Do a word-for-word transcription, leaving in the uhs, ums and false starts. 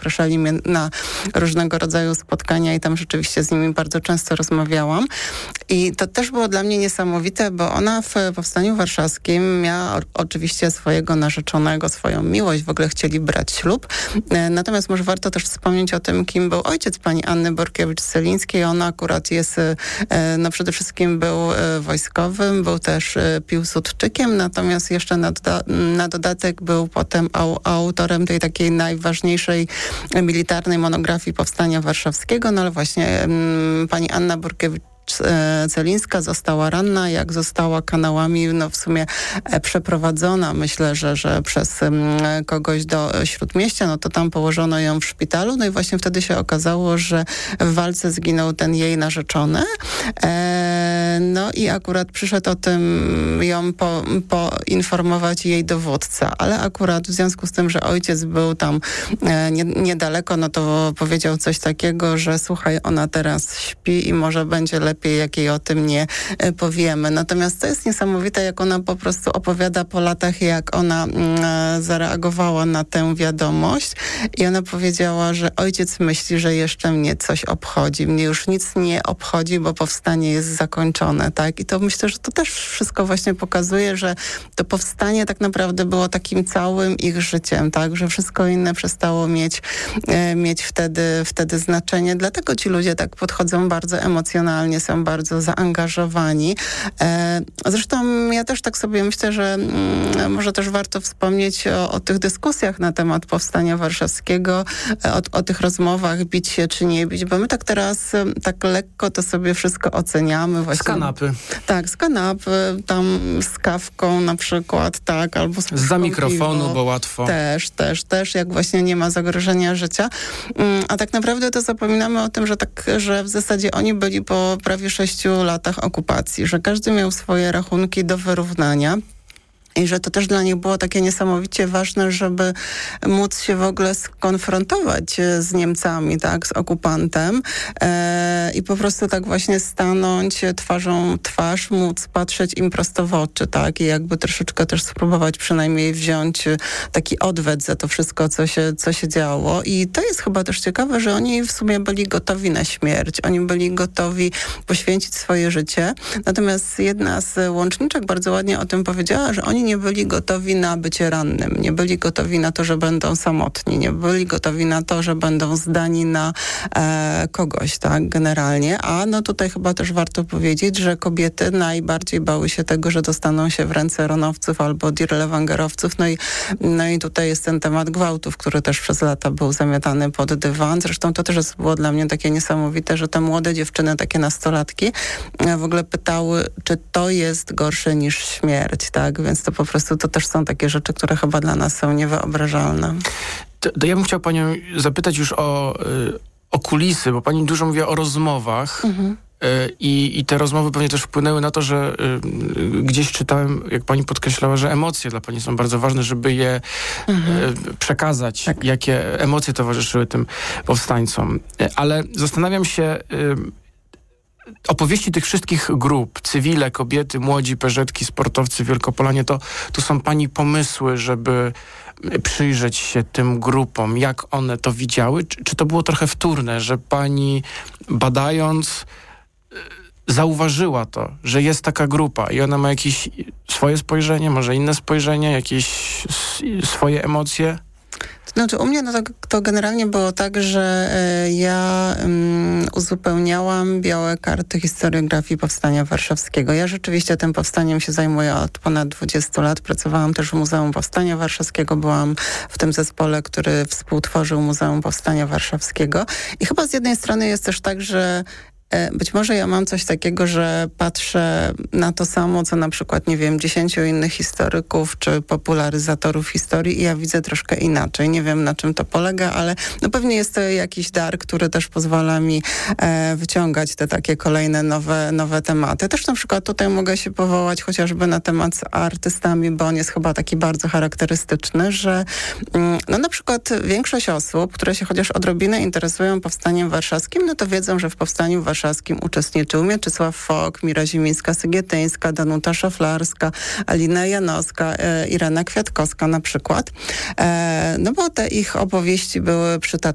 zapraszali mnie na różnego rodzaju spotkania i tam rzeczywiście z nimi bardzo często rozmawiałam. I to też było dla mnie niesamowite, bo ona w Powstaniu Warszawskim miała o, oczywiście swojego narzeczonego, swoją miłość, w ogóle chcieli brać ślub. Natomiast może warto też wspomnieć o tym, kim był ojciec pani Anny Borkiewicz-Celińskiej. Ona akurat jest, no przede wszystkim był wojskowym, był też piłsudczykiem, natomiast jeszcze na, doda- na dodatek był potem au- autorem tej takiej najważniejszej militarnej monografii Powstania Warszawskiego, no ale właśnie um, pani Anna Borkiewicz Celińska została ranna, jak została kanałami no w sumie e, przeprowadzona, myślę, że, że przez m, kogoś do Śródmieścia, no to tam położono ją w szpitalu, no i właśnie wtedy się okazało, że w walce zginął ten jej narzeczony. E, no i akurat przyszedł o tym ją po, poinformować jej dowódca, ale akurat w związku z tym, że ojciec był tam e, nie, niedaleko, no to powiedział coś takiego, że słuchaj, ona teraz śpi i może będzie lepiej lepiej, jak jej o tym nie powiemy. Natomiast to jest niesamowite, jak ona po prostu opowiada po latach, jak ona mm, zareagowała na tę wiadomość i ona powiedziała, że ojciec myśli, że jeszcze mnie coś obchodzi. Mnie już nic nie obchodzi, bo powstanie jest zakończone, tak? I to myślę, że to też wszystko właśnie pokazuje, że to powstanie tak naprawdę było takim całym ich życiem, tak? Że wszystko inne przestało mieć, e, mieć wtedy, wtedy znaczenie. Dlatego ci ludzie tak podchodzą bardzo emocjonalnie, są bardzo zaangażowani. E, zresztą ja też tak sobie myślę, że mm, może też warto wspomnieć o, o tych dyskusjach na temat Powstania Warszawskiego, o, o tych rozmowach, bić się czy nie bić, bo my tak teraz tak lekko to sobie wszystko oceniamy. Właśnie. Z kanapy. Tak, z kanapy, tam z kawką na przykład, tak, albo z Za mikrofonu, piwo. bo łatwo. Też, też, też, jak właśnie nie ma zagrożenia życia. A tak naprawdę to zapominamy o tym, że tak, że w zasadzie oni byli po prawie sześciu latach okupacji, że każdy miał swoje rachunki do wyrównania. I że to też dla nich było takie niesamowicie ważne, żeby móc się w ogóle skonfrontować z Niemcami, tak, z okupantem e, i po prostu tak właśnie stanąć twarzą twarz, móc patrzeć im prosto w oczy, tak, i jakby troszeczkę też spróbować przynajmniej wziąć taki odwet za to wszystko, co się, co się działo. I to jest chyba też ciekawe, że oni w sumie byli gotowi na śmierć. Oni byli gotowi poświęcić swoje życie. Natomiast jedna z łączniczek bardzo ładnie o tym powiedziała, że oni nie byli gotowi na bycie rannym, nie byli gotowi na to, że będą samotni, nie byli gotowi na to, że będą zdani na e, kogoś, tak, generalnie. A no tutaj chyba też warto powiedzieć, że kobiety najbardziej bały się tego, że dostaną się w ręce ronowców albo dirlewangerowców. No i, no i tutaj jest ten temat gwałtów, który też przez lata był zamiatany pod dywan. Zresztą to też jest, było dla mnie takie niesamowite, że te młode dziewczyny, takie nastolatki, w ogóle pytały, czy to jest gorsze niż śmierć, tak? Więc to po prostu to też są takie rzeczy, które chyba dla nas są niewyobrażalne. To, to ja bym chciał panią zapytać już o, y, o kulisy, bo pani dużo mówiła o rozmowach. Mhm. I, I te rozmowy pewnie też wpłynęły na to, że y, gdzieś czytałem, jak pani podkreślała, że emocje dla pani są bardzo ważne, żeby je mhm. y, przekazać, tak. Jakie emocje towarzyszyły tym powstańcom. Y, ale zastanawiam się, y, opowieści tych wszystkich grup, cywile, kobiety, młodzi, peżetki, sportowcy, Wielkopolanie, to, to są pani pomysły, żeby przyjrzeć się tym grupom, jak one to widziały? Czy, czy to było trochę wtórne, że pani badając zauważyła to, że jest taka grupa i ona ma jakieś swoje spojrzenie, może inne spojrzenie, jakieś swoje emocje? Znaczy u mnie no to, to generalnie było tak, że y, ja um, uzupełniałam białe karty historiografii Powstania Warszawskiego. Ja rzeczywiście tym powstaniem się zajmuję od ponad dwudziestu lat. Pracowałam też w Muzeum Powstania Warszawskiego. Byłam w tym zespole, który współtworzył Muzeum Powstania Warszawskiego. I chyba z jednej strony jest też tak, że być może ja mam coś takiego, że patrzę na to samo, co na przykład, nie wiem, dziesięciu innych historyków czy popularyzatorów historii i ja widzę troszkę inaczej. Nie wiem, na czym to polega, ale no pewnie jest to jakiś dar, który też pozwala mi e, wyciągać te takie kolejne nowe, nowe tematy. Też na przykład tutaj mogę się powołać chociażby na temat z artystami, bo on jest chyba taki bardzo charakterystyczny, że mm, no na przykład większość osób, które się chociaż odrobinę interesują Powstaniem Warszawskim, no to wiedzą, że w Powstaniu Warszawskim uczestniczył Mieczysław Fok, Mira Zimińska-Sygietyńska, Danuta Szaflarska, Alina Janowska, e, Irena Kwiatkowska na przykład. E, no bo te ich opowieści były przytaczane